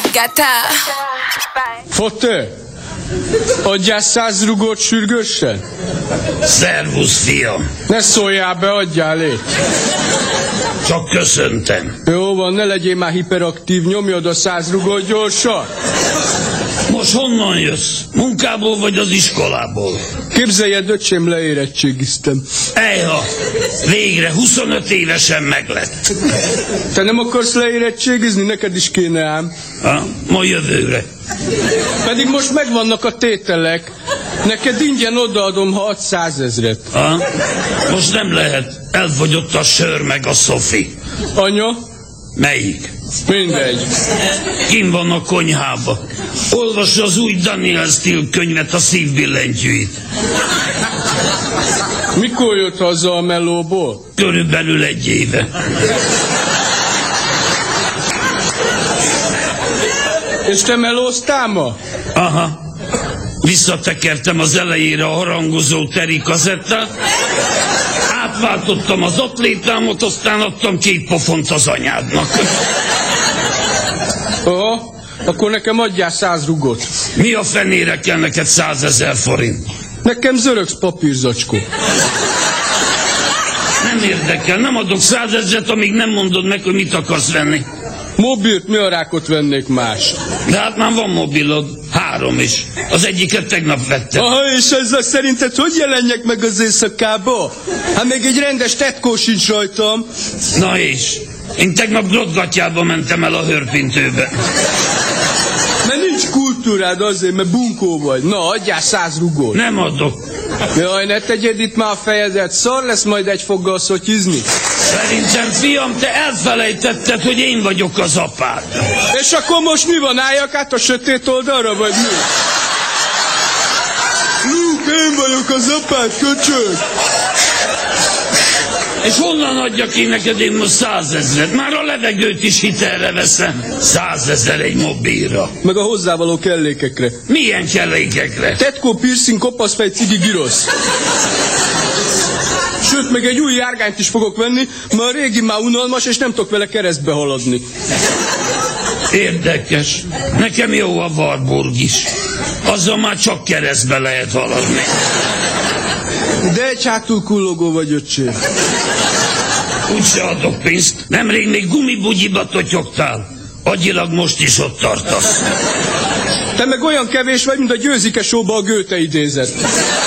Gata. Fote, adjál 100 rugót sürgősen? Szervusz, fiam. Ne szóljál be, adjál légy. Csak köszöntem. Jó van, ne legyél már hiperaktív, nyomjad a 100 rugót gyorsan. Most honnan jössz? Munkából vagy az iskolából? Képzeljed, öcsém, leérettségiztem. Ejha, végre 25 évesen meglett. Te nem akarsz leérettségizni? Neked is kéne ám. Ha? Ma jövőre. Pedig most megvannak a tételek. Neked ingyen odaadom, ha adsz 100 000. Ha? Most nem lehet. Elfogyott a sör meg a szofi. Anya? Melyik? Mindegy. Kim van a konyhába. Olvassa az új Daniel Steele könyvet, a szívbillentyűit. Mikor jött haza a melóból? Körülbelül 1 éve. És te melóztál ma? Aha. Visszatekertem az elejére a harangozó teri kazettát, átváltottam az atlétámot, aztán adtam 2 pofont az anyádnak. Aha, akkor nekem adjál 100 rugót. Mi a fenére kell neked 100 000 forint? Nekem zörögsz papírzacskó. Nem érdekel, nem adok 100 000-et, amíg nem mondod meg, hogy mit akarsz venni. Mobilt, mi a rákot vennék más? De hát már van mobilod, 3 is. Az egyiket tegnap vettem. Aha, és ezzel szerinted hogy jelenjek meg az éjszakába? Hát még egy rendes tetkó sincs rajtam. Na és? Én tegnap Grottgatyába mentem el a hörpintőbe. Mert nincs kultúrád azért, mert bunkó vagy. Na, adjál 100 rugót. Nem adok. Jaj, ne tegyed itt már a fejedet, szar lesz majd egy foggal szotyizni. Szerintem, fiam, te elfelejtetted, hogy én vagyok az apád. És akkor most mi van, álljak át a sötét oldalra, vagy mi? Luke, én vagyok az apád, köcsög! És honnan adjak én neked én most 100 000? Már a levegőt is hitelre veszem. 100 000 egy mobilra. Meg a hozzávaló kellékekre. Milyen kellékekre? Tetkó, piercing, kopaszfej, cigi, girosz. Sőt, meg egy új járgányt is fogok venni, mert a régi már unalmas, és nem tudok vele keresztbe haladni. Érdekes. Nekem jó a Warburg is. Azzal már csak keresztbe lehet haladni. De egy hátul kullogó vagy, öcsém. Úgyse adok pénzt. Nemrég még gumibugyiba totyogtál. Agyilag most is ott tartasz. Te meg olyan kevés vagy, mint a Győzike showba a Goethe idézet.